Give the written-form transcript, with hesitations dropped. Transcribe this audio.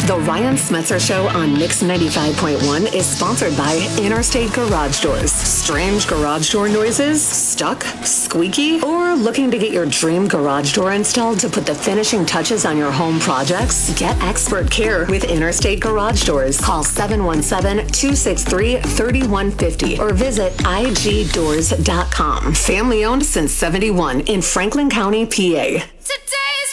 The Ryan Smetzer Show on Mix 95.1 is sponsored by Interstate Garage Doors. Strange garage door noises? Stuck? Squeaky? Or looking to get your dream garage door installed to put the finishing touches on your home projects? Get expert care with Interstate Garage Doors. Call 717-263-3150 or visit igdoors.com. Family owned since 71 in Franklin County, PA.